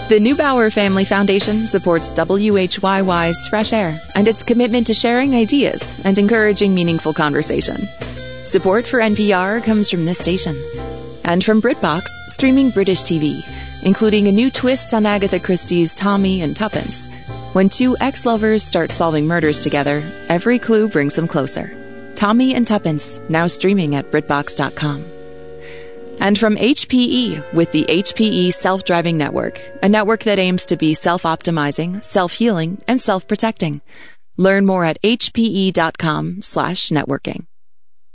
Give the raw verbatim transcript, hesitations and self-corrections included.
The Neubauer Family Foundation supports W H Y Y's Fresh Air and its commitment to sharing ideas and encouraging meaningful conversation. Support for N P R comes from this station. And from BritBox, streaming British T V, including a new twist on Agatha Christie's Tommy and Tuppence. When two ex-lovers start solving murders together, every clue brings them closer. Tommy and Tuppence, now streaming at BritBox dot com. And from H P E with the H P E Self-Driving Network, a network that aims to be self-optimizing, self-healing, and self-protecting. Learn more at H P E dot com slash networking.